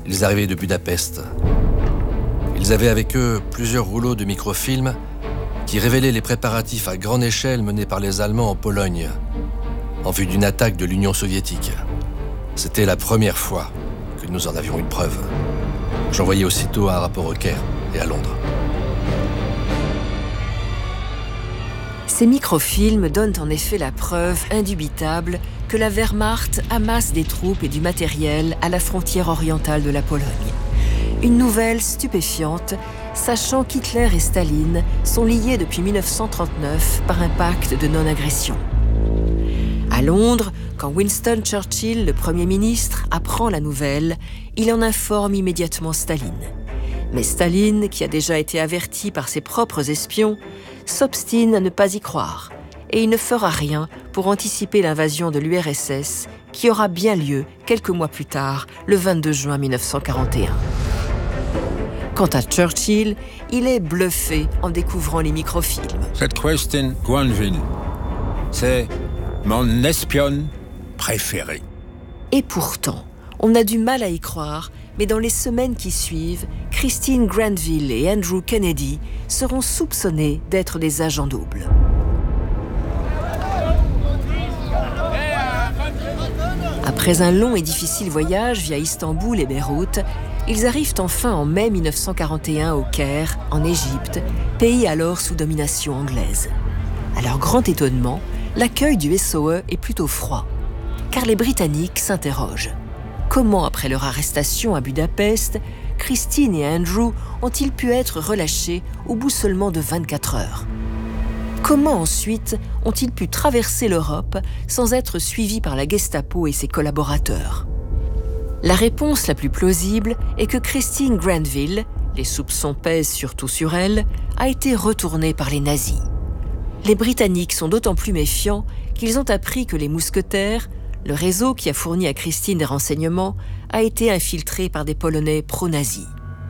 Ils arrivaient de Budapest. Ils avaient avec eux plusieurs rouleaux de microfilms qui révélaient les préparatifs à grande échelle menés par les Allemands en Pologne, en vue d'une attaque de l'Union soviétique. C'était la première fois que nous en avions une preuve. J'envoyai aussitôt un rapport au Caire et à Londres. Ces microfilms donnent en effet la preuve indubitable que la Wehrmacht amasse des troupes et du matériel à la frontière orientale de la Pologne. Une nouvelle stupéfiante, sachant qu'Hitler et Staline sont liés depuis 1939 par un pacte de non-agression. À Londres, quand Winston Churchill, le Premier ministre, apprend la nouvelle, il en informe immédiatement Staline. Mais Staline, qui a déjà été averti par ses propres espions, s'obstine à ne pas y croire, et il ne fera rien pour anticiper l'invasion de l'URSS qui aura bien lieu quelques mois plus tard, le 22 juin 1941. Quant à Churchill, il est bluffé en découvrant les microfilms. Cette Christine Granville, c'est mon espionne préférée. Et pourtant, on a du mal à y croire, mais dans les semaines qui suivent, Christine Granville et Andrew Kennedy seront soupçonnés d'être des agents doubles. Après un long et difficile voyage via Istanbul et Beyrouth, ils arrivent enfin en mai 1941 au Caire, en Égypte, pays alors sous domination anglaise. À leur grand étonnement, l'accueil du SOE est plutôt froid, car les Britanniques s'interrogent. Comment, après leur arrestation à Budapest, Christine et Andrew ont-ils pu être relâchés au bout seulement de 24 heures ? Comment ensuite ont-ils pu traverser l'Europe sans être suivis par la Gestapo et ses collaborateurs ? La réponse la plus plausible est que Christine Granville, les soupçons pèsent surtout sur elle, a été retournée par les nazis. Les Britanniques sont d'autant plus méfiants qu'ils ont appris que les mousquetaires, le réseau qui a fourni à Christine des renseignements, a été infiltré par des Polonais pro-nazis.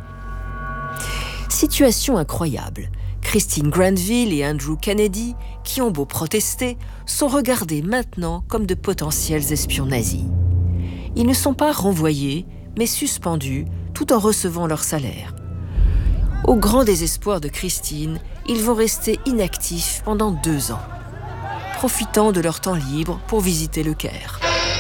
Situation incroyable. Christine Granville et Andrew Kennedy, qui ont beau protester, sont regardés maintenant comme de potentiels espions nazis. Ils ne sont pas renvoyés, mais suspendus, tout en recevant leur salaire. Au grand désespoir de Christine, ils vont rester inactifs pendant 2 ans, profitant de leur temps libre pour visiter le Caire.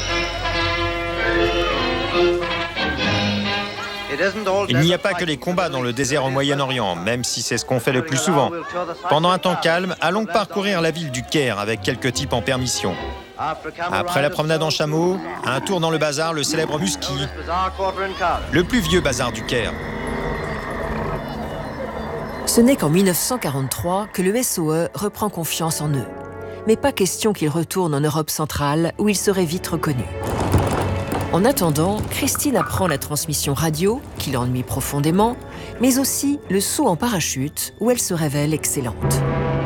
Il n'y a pas que les combats dans le désert au Moyen-Orient, même si c'est ce qu'on fait le plus souvent. Pendant un temps calme, allons parcourir la ville du Caire avec quelques types en permission. Après la promenade en chameau, un tour dans le bazar, le célèbre Musky, le plus vieux bazar du Caire. Ce n'est qu'en 1943 que le SOE reprend confiance en eux. Mais pas question qu'ils retournent en Europe centrale, où ils seraient vite reconnus. En attendant, Christine apprend la transmission radio, qui l'ennuie profondément, mais aussi le saut en parachute, où elle se révèle excellente.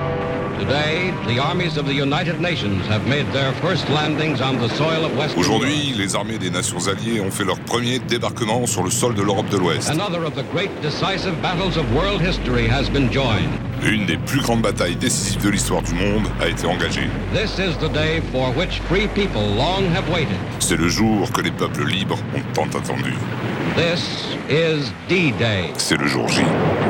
Aujourd'hui, les armées des nations alliées ont fait leur premier débarquement sur le sol de l'Europe de l'Ouest. Une des plus grandes batailles décisives de l'histoire du monde a été engagée. C'est le jour que les peuples libres ont tant attendu. C'est le jour J.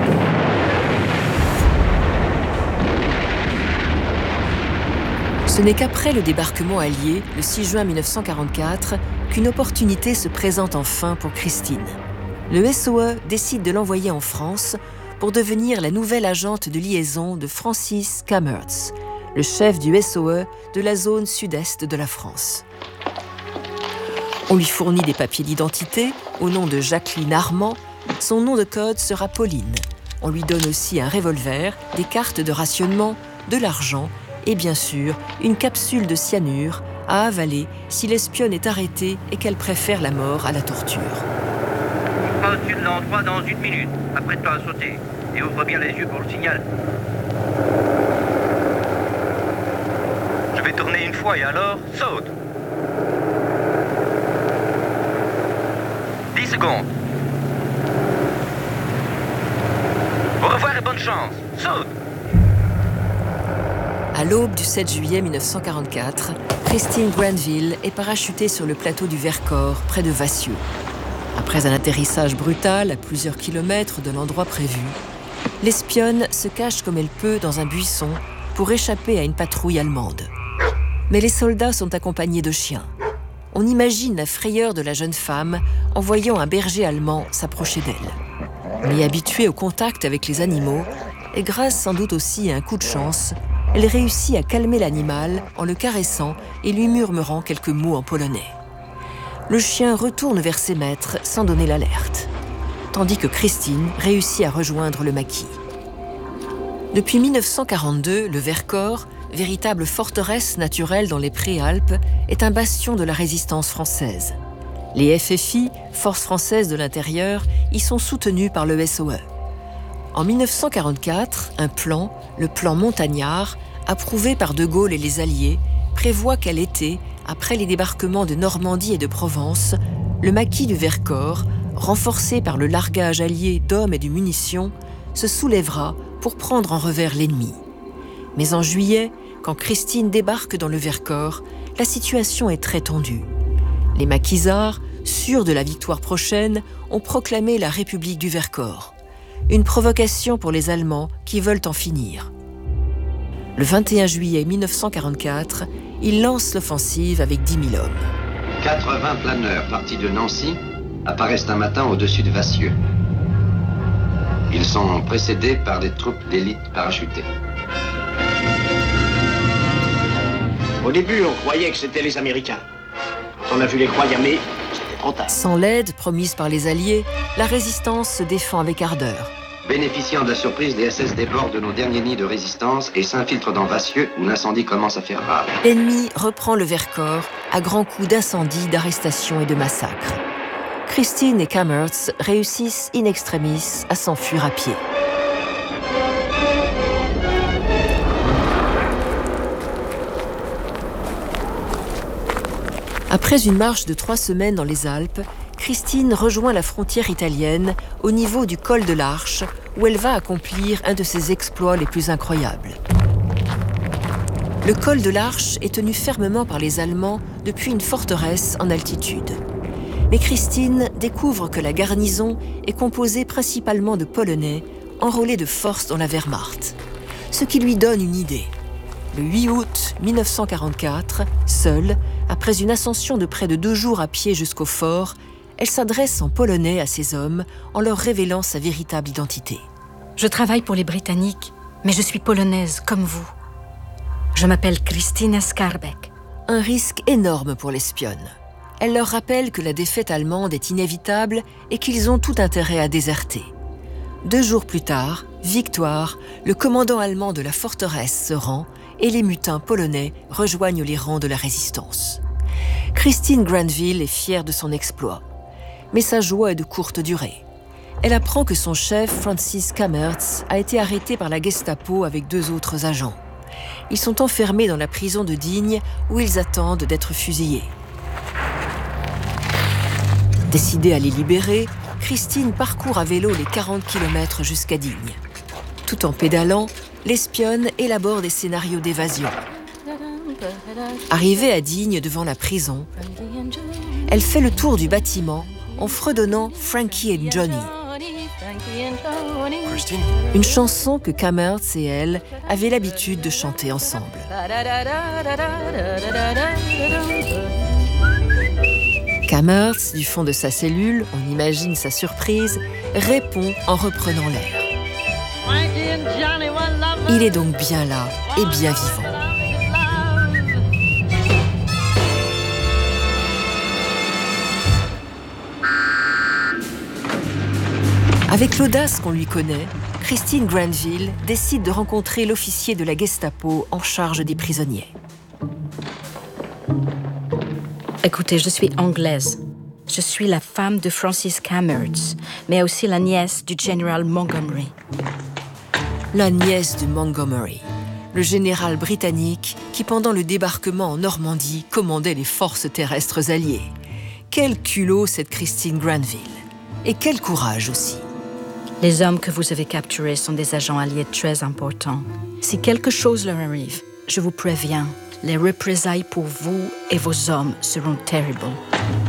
Ce n'est qu'après le débarquement allié, le 6 juin 1944, qu'une opportunité se présente enfin pour Christine. Le SOE décide de l'envoyer en France pour devenir la nouvelle agente de liaison de Francis Kamertz, le chef du SOE de la zone sud-est de la France. On lui fournit des papiers d'identité au nom de Jacqueline Armand. Son nom de code sera Pauline. On lui donne aussi un revolver, des cartes de rationnement, de l'argent et bien sûr une capsule de cyanure à avaler si l'espionne est arrêtée et qu'elle préfère la mort à la torture. Pas au-dessus de l'endroit dans 1 minute. Apprête-toi à sauter et ouvre bien les yeux pour le signal. Je vais tourner une fois et alors, saute. 10 secondes. Au revoir et bonne chance. Saute. À l'aube du 7 juillet 1944, Christine Granville est parachutée sur le plateau du Vercors, près de Vassieux. Après un atterrissage brutal à plusieurs kilomètres de l'endroit prévu, l'espionne se cache comme elle peut dans un buisson pour échapper à une patrouille allemande. Mais les soldats sont accompagnés de chiens. On imagine la frayeur de la jeune femme en voyant un berger allemand s'approcher d'elle. Mais habituée au contact avec les animaux, et grâce sans doute aussi à un coup de chance, elle réussit à calmer l'animal en le caressant et lui murmurant quelques mots en polonais. Le chien retourne vers ses maîtres sans donner l'alerte, tandis que Christine réussit à rejoindre le maquis. Depuis 1942, le Vercors, véritable forteresse naturelle dans les Préalpes, est un bastion de la résistance française. Les FFI, Forces françaises de l'intérieur, y sont soutenus par le SOE. En 1944, un plan, le plan Montagnard, approuvé par De Gaulle et les Alliés, prévoit qu'à l'été, après les débarquements de Normandie et de Provence, le maquis du Vercors, renforcé par le largage allié d'hommes et de munitions, se soulèvera pour prendre en revers l'ennemi. Mais en juillet, quand Christine débarque dans le Vercors, la situation est très tendue. Les maquisards, sûrs de la victoire prochaine, ont proclamé la République du Vercors. Une provocation pour les Allemands qui veulent en finir. Le 21 juillet 1944, ils lancent l'offensive avec 10 000 hommes. 80 planeurs partis de Nancy apparaissent un matin au-dessus de Vassieux. Ils sont précédés par des troupes d'élite parachutées. Au début, on croyait que c'était les Américains. Quand on a vu les croix gammées, c'était trop tard. Sans l'aide promise par les Alliés, la résistance se défend avec ardeur. Bénéficiant de la surprise, les SS débordent de nos derniers nids de résistance et s'infiltrent dans Vassieux, où l'incendie commence à faire rage. L'ennemi reprend le Vercors à grands coups d'incendie, d'arrestations et de massacres. Christine et Kamertz réussissent in extremis à s'enfuir à pied. Après une marche de 3 semaines dans les Alpes, Christine rejoint la frontière italienne au niveau du col de l'Arche, où elle va accomplir un de ses exploits les plus incroyables. Le col de l'Arche est tenu fermement par les Allemands depuis une forteresse en altitude. Mais Christine découvre que la garnison est composée principalement de Polonais enrôlés de force dans la Wehrmacht, ce qui lui donne une idée. Le 8 août 1944, seule, après une ascension de près de 2 jours à pied jusqu'au fort, elle s'adresse en polonais à ses hommes en leur révélant sa véritable identité. Je travaille pour les Britanniques, mais je suis polonaise comme vous. Je m'appelle Krystyna Skarbek. Un risque énorme pour l'espionne. Elle leur rappelle que la défaite allemande est inévitable et qu'ils ont tout intérêt à déserter. 2 jours plus tard, victoire, le commandant allemand de la forteresse se rend et les mutins polonais rejoignent les rangs de la résistance. Christine Granville est fière de son exploit. Mais sa joie est de courte durée. Elle apprend que son chef, Francis Kamertz, a été arrêté par la Gestapo avec 2 autres agents. Ils sont enfermés dans la prison de Digne où ils attendent d'être fusillés. Décidée à les libérer, Christine parcourt à vélo les 40 km jusqu'à Digne. Tout en pédalant, l'espionne élabore des scénarios d'évasion. Arrivée à Digne devant la prison, elle fait le tour du bâtiment en fredonnant Frankie and Johnny. Christine ? Une chanson que Kamertz et elle avaient l'habitude de chanter ensemble. Kamertz, du fond de sa cellule, on imagine sa surprise, répond en reprenant l'air. Il est donc bien là et bien vivant. Avec l'audace qu'on lui connaît, Christine Granville décide de rencontrer l'officier de la Gestapo en charge des prisonniers. Écoutez, je suis anglaise. Je suis la femme de Francis Kamertz, mais aussi la nièce du général Montgomery. La nièce de Montgomery, le général britannique qui, pendant le débarquement en Normandie, commandait les forces terrestres alliées. Quel culot cette Christine Granville. Et quel courage aussi. Les hommes que vous avez capturés sont des agents alliés très importants. Si quelque chose leur arrive, je vous préviens, les représailles pour vous et vos hommes seront terribles.